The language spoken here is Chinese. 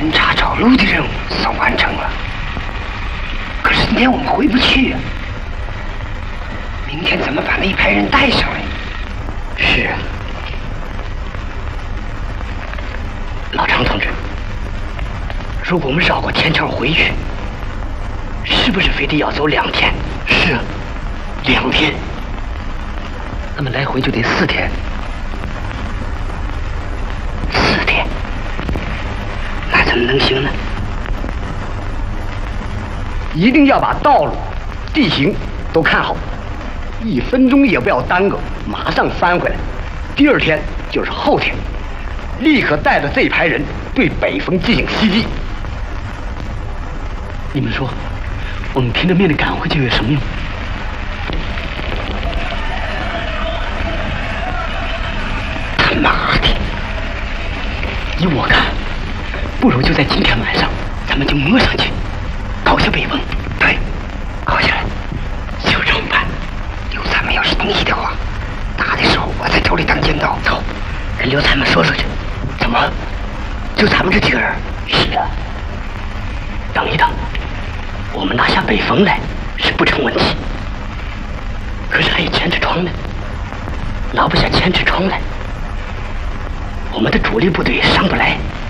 侦察找路的任务算完成了，可是今天我们回不去啊。明天怎么把那一排人带上来？是啊，老常同志，如果我们绕过天桥回去，是不是非得要走2天？是啊，2天。那么来回就得4天。4天，那怎么能行呢？一定要把道路、地形都看好，1分钟也不要耽搁，马上翻回来。第2天就是后天，立刻带着这一排人对北峰进行袭击。你们说，我们拼着命的赶回去有什么用？他妈的！依我看，不如就在今天晚上，咱们就摸上去，搞下北峰。对，搞下来，就这么办。刘参们要是同意的话，打的时候我在手里当尖刀。走，跟刘参们说说去。怎么？就咱们这几个人？是啊。等一等，我们拿下北峰来是不成问题。可是还有千尺窗呢，拿不下千尺窗来，我们的主力部队上不来。